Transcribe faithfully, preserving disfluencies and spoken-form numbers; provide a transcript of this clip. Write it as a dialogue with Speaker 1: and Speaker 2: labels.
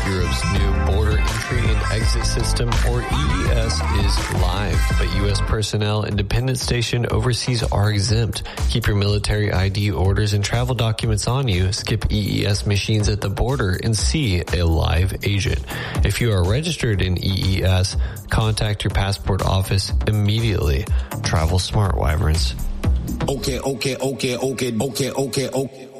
Speaker 1: Europe's new border entry and exit system, or E E S, is live, but U S personnel and dependents stationed overseas are exempt. Keep your military I D orders and travel documents on you, skip E E S machines at the border, and see a live agent. If you are registered in E E S, contact your passport office immediately. Travel smart, Wyverns.
Speaker 2: Okay, okay, okay, okay, okay, okay, okay.